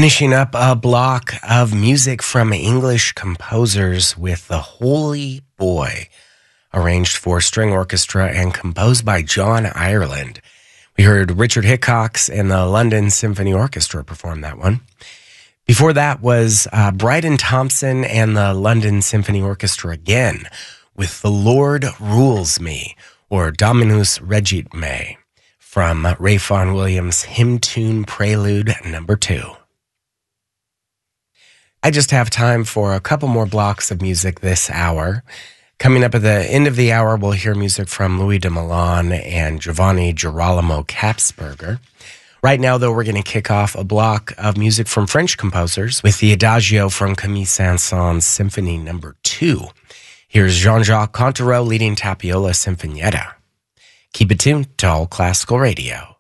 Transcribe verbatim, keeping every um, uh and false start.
Finishing up a block of music from English composers with The Holy Boy, arranged for string orchestra and composed by John Ireland. We heard Richard Hickox and the London Symphony Orchestra perform that one. Before that was uh, Bryden Thompson and the London Symphony Orchestra again with The Lord Rules Me, or Dominus Regit Me, from Ralph Vaughan Williams' Hymn Tune Prelude number two. I just have time for a couple more blocks of music this hour. Coming up at the end of the hour, we'll hear music from Louis de Milan and Giovanni Girolamo Kapsberger. Right now, though, we're going to kick off a block of music from French composers with the Adagio from Camille Saint-Saëns' Symphony number two. Here's Jean-Jacques Contreras leading Tapiola Sinfonietta. Keep it tuned to All Classical Radio.